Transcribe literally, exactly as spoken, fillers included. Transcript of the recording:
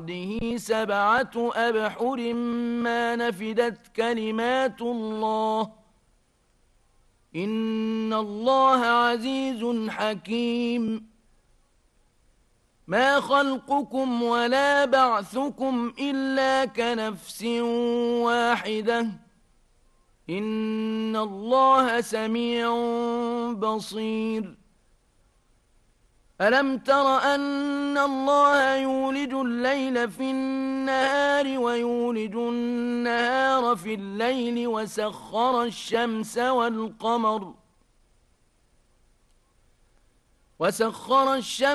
بعده سبعة أبحر ما نفدت كلمات الله إن الله عزيز حكيم ما خلقكم ولا بعثكم إلا كنفس واحدة إن الله سميع بصير ألم تر أن الله يولج الليل في النهار ويولج النهار في الليل وسخر الشمس والقمر وسخر الشمس